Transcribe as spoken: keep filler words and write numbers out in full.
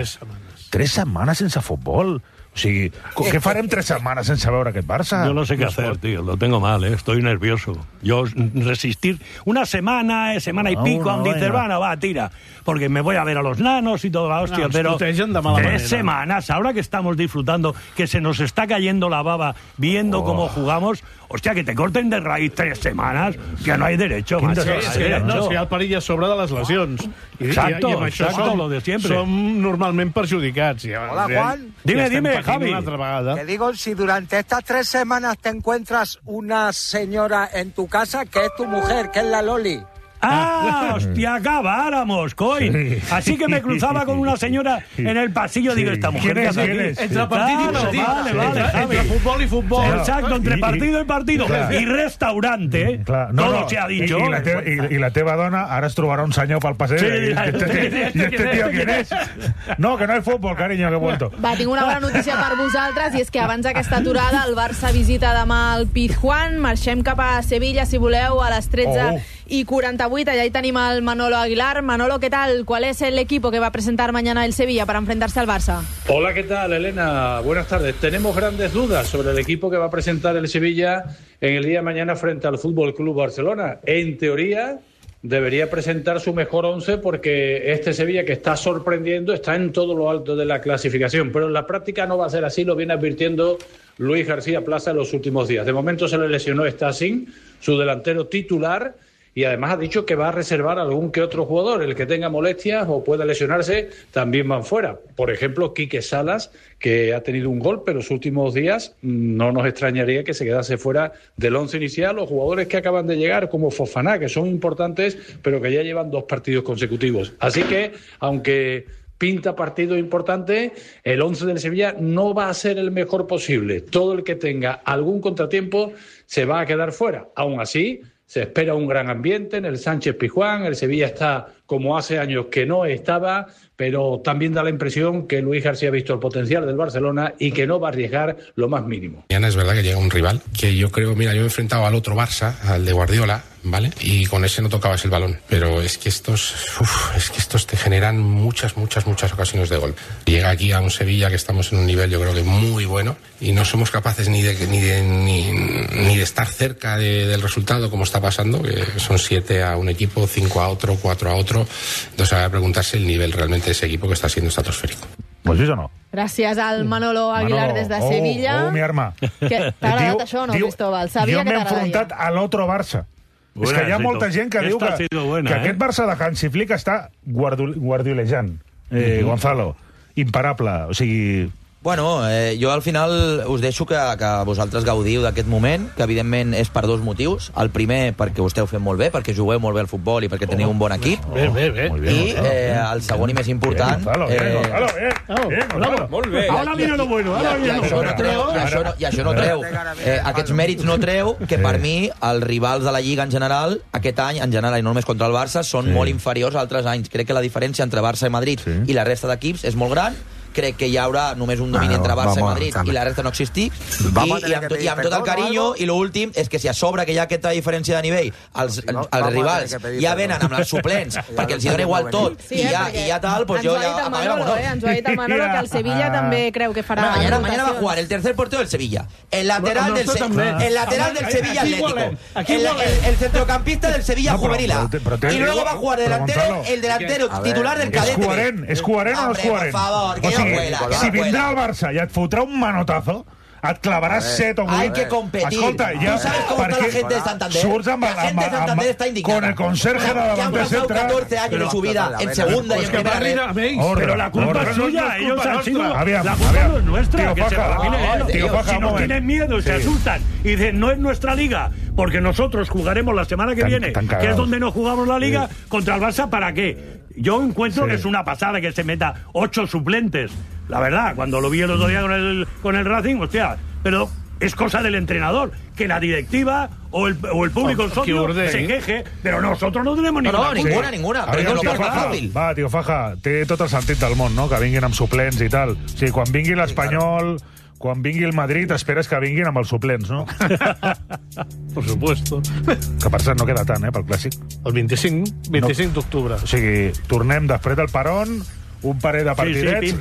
Tres setmanes. Tres setmanes sense futbol. O sigui, què farem tres setmanes sense veure aquest Barça? Yo no sé qué hacer, tío. Lo tengo mal, ¿eh? Estoy nervioso. Yo resistir una semana, eh, semana y No, pico, no, aún dices, venga. bueno, va, tira. Porque me voy a ver a los nanos y toda la hostia, No, ens pero protegen de mala tres manera. semanas, ahora que estamos disfrutando, que se nos está cayendo la baba viendo Oh. cómo jugamos, hostia, que te corten de raíz tres semanas, que no hay derecho, Quin macho, Sí, no és hay que, derecho. no, si hi ha el perill a sobre de les lesions. I, Exacto, i, i amb això exacto, som, lo de siempre. som normalment perjudicats. I, Hola, ja- Juan. ja Dime, estem dime, patint Javi. Una altra vegada. Te digo, si durante estas tres semanas te encuentras una señora en tu casa que es tu mujer, que es la Loli. ¡Ah, hostia, acabáramos, coin! Sí. Así que me cruzaba con una señora en el pasillo, digo, esta mujer, ¿Quién ¿qué es? hace ¿Quién aquí? es? Entre partit i Claro, partit. vale, vale, entre, Javi. entre futbol i futbol. Exacto, entre I- i- partido y partido. Clar. Y restaurante, ¿eh? Clar, no, Todo no, se ha dicho. I, i, la teva, i, I la teva dona ara es trobarà un senyor pel passeig. Sí, i, ja, este, sí, i este tío, ¿quién es? No, que no hay fútbol, cariño, que he vuelto. Va, tinc una bona notícia per vosaltres, i és que abans d'aquesta aturada el Barça visita demà el Pizjuán. Marxem cap a Sevilla, si voleu, a les tretze Oh. y quaranta-vuit. Allà hi tenim el Manolo Aguilar. Manolo, ¿qué tal? ¿Cuál es el equipo que va a presentar mañana el Sevilla para enfrentarse al Barça? Hola, ¿qué tal, Elena? Buenas tardes. Tenemos grandes dudas sobre el equipo que va a presentar el Sevilla en el día de mañana frente al Fútbol Club Barcelona. En teoría, debería presentar su mejor once porque este Sevilla, que está sorprendiendo, está en todo lo alto de la clasificación. Pero en la práctica no va a ser así, lo viene advirtiendo Luis García Plaza en los últimos días. De momento se le lesionó Stassin, su delantero titular, y además ha dicho que va a reservar algún que otro jugador. El que tenga molestias o pueda lesionarse también van fuera. Por ejemplo, Quique Salas, que ha tenido un golpe en los últimos días. No nos extrañaría que se quedase fuera del once inicial. Los jugadores que acaban de llegar, como Fofana, que son importantes, pero que ya llevan dos partidos consecutivos. Así que, aunque pinta partido importante, el once del Sevilla no va a ser el mejor posible. Todo el que tenga algún contratiempo se va a quedar fuera. Aún así, se espera un gran ambiente en el Sánchez Pizjuán. El Sevilla está como hace años que no estaba, pero también da la impresión que Luis García ha visto el potencial del Barcelona y que no va a arriesgar lo más mínimo. Mañana es verdad que llega un rival que yo creo, mira, yo me he enfrentado al otro Barça, al de Guardiola, ¿vale? Y con ese no tocabas el balón, pero es que estos, uf, es que estos te generan muchas, muchas, muchas ocasiones de gol. Llega aquí a un Sevilla que estamos en un nivel, yo creo que muy bueno, y no somos capaces ni de, ni de, ni, ni de estar cerca de, del resultado como está pasando, que son siete a un equipo, cinco a otro, cuatro a otro. Entonces hay que preguntarse el nivel realmente de ese equipo que está siendo estratosférico. Pues sí o no? Gràcies al Manolo Aguilar Manolo, des de oh, Sevilla. Oh, mi arma. Que t'ha agradat això o no, diu, Cristóbal? Sabia jo que m'he t'agradaria. enfrontat a l'altre Barça. Buena, és que hi ha Cito. molta gent que Esta diu que, ha sido buena, que eh? aquest Barça de Hansi Flick està guardu, guardiolejant. Eh, uh -huh. Gonzalo, imparable. O sigui... Bueno, eh, jo al final us deixo que, que vosaltres gaudiu d'aquest moment, que evidentment és per dos motius. El primer, perquè ho esteu fent molt bé, perquè jugueu molt bé al futbol i perquè teniu un bon equip. Bé, bé, bé. Muy bien, I Gonzalo, eh, bien. el segon i més important... Bien, Gonzalo, bien, eh, Gonzalo, bien, bien, Gonzalo. Molt bé. Ahora viene lo bueno, ahora I viene lo això bueno. no treu, i això no, i això no treu. Eh, aquests mèrits no treu que per mi els rivals de la Lliga en general, aquest any, en general i no només contra el Barça, són Sí. molt inferiors a altres anys. Crec que la diferència entre Barça i Madrid Sí. i la resta d'equips és molt gran. Crec que hi haurà només un domini Bueno, entre Barça i vamos, Madrid també. i la resta no existir. Vamos a I, tener i, amb, que to- pedir i amb tot el perdón o carinyo, algo. i l'últim és que si a sobre que hi ha aquesta diferència de nivell, els, Sí, va- els vamos a rivals tener que pedir ja perdón. venen amb els suplents perquè els hi dona igual tot, Sí, i, eh, ja, perquè i ja tal, doncs ens jo ho ha ja dit el apaguem, Manolo, vámonos. eh? Ens ho ha dit el Manolo, que el Sevilla Ah. també creu que farà... Bueno, mañana, mañana va a rotacions. jugar el tercer portero del Sevilla, el lateral Bueno, del, Se- nosotros también. el lateral del Aquí Sevilla igual, Atlético, eh. Aquí el, igual, eh. el- el centrocampista del Sevilla No, pero- Juvenil A. pero te- pero te- y luego va a jugar de pero, delantero Gonzalo, el delantero A ver, titular del és És cadete. coherent, és coherent o no és Hombre, coherent? por favor, que o no sigui, vuela, que si no vindrà vuela. el Barça i et fotrà un manotazo, et clavaràs set o vuit. Hay que competir. Escolta, ja, ¿Tú sabes cómo está la perquè gente de Santander? surts amb, La amb, gente de amb, Santander está amb, indignada. con el conserje de Que han davant de pasado centre. catorce años de su vida en segunda y Pues en que primera parlin red. amb ells. Orra, Pero la culpa orra. es suya, No es ellos culpa han sido... nuestra. Aviam, la culpa aviam. no es nuestra, Tío que se Paja, la tienen no, ellos. tío Paja, Si un no moment. tienen miedo, se Sí. asustan y dicen, no es nuestra liga, porque nosotros jugaremos la semana que Tan- viene, tan que es cagados. donde no jugamos la liga, contra el Barça, ¿para qué? Yo encuentro Sí. que es una pasada que se meta ocho suplentes. La verdad, cuando lo vi el otro día con el, con el Racing, hostia, pero... es cosa del entrenador, que la directiva o el, o el público Oh, que socio ordeni. se queje, pero nosotros no tenemos No, ninguna no, culpa. ninguna, ninguna. A Però veure, no lo tio pots Faja, fàcil. va, tio Faja, té tot el sentit del món, no?, que vinguin amb suplents i tal. O sigui, quan vingui l'Espanyol, quan vingui el Madrid, esperes que vinguin amb els suplents, no? Por supuesto. Que per cert no queda tant, eh, pel Clàssic. El vint-i-cinc, vint-i-cinc d'octubre. O sigui, tornem després del peron, un parell de Sí, sí, partidets. pim,